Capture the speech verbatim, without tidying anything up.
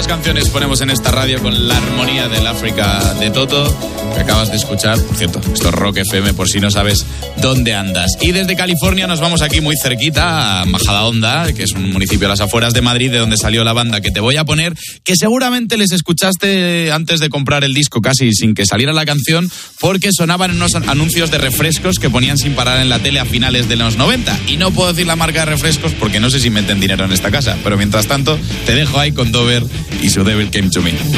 canciones ponemos en esta radio con la armonía del África de Toto, que acabas de escuchar. Por cierto, esto es Rock F M, por si no sabes dónde andas. Y desde California nos vamos aquí muy cerquita, a Majadahonda, que es un municipio a las afueras de Madrid, de donde salió la banda que te voy a poner, que seguramente les escuchaste antes de comprar el disco, casi sin que saliera la canción, porque sonaban en unos anuncios de refrescos que ponían sin parar en la tele a finales de los noventa. Y no puedo decir la marca de refrescos porque no sé si meten dinero en esta casa, pero mientras tanto te dejo ahí con Dover y su Devil Came to Me.